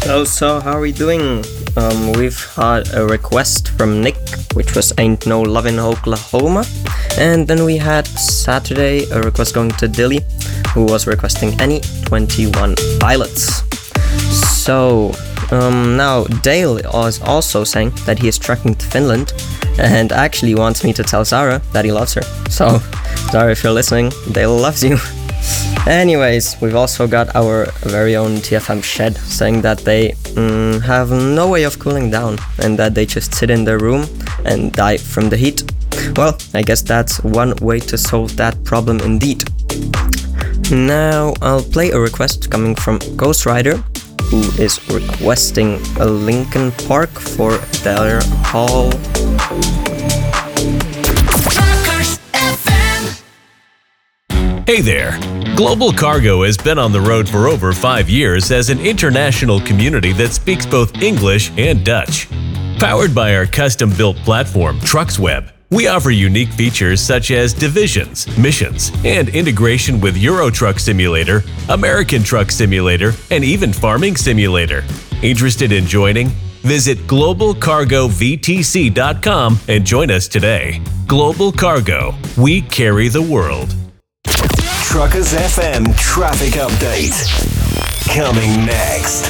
So how are we doing? We've had a request from Nick, which was Ain't No Love in Oklahoma. And then we had Saturday a request going to Dilly, who was requesting any 21 Pilots. So now Dale is also saying that he is trekking to Finland and actually wants me to tell Zara that he loves her. So Zara, if you're listening, Dale loves you. Anyways, we've also got our very own TFM Shed saying that they have no way of cooling down and that they just sit in their room and die from the heat. Well, I guess that's one way to solve that problem indeed. Now I'll play a request coming from Ghost Rider, who is requesting a Linkin Park for their hall. Hey there! Global Cargo has been on the road for over 5 years as an international community that speaks both English and Dutch. Powered by our custom-built platform, TrucksWeb, we offer unique features such as divisions, missions, and integration with Euro Truck Simulator, American Truck Simulator, and even Farming Simulator. Interested in joining? Visit globalcargovtc.com and join us today. Global Cargo, we carry the world. Truckers FM traffic update. Coming next.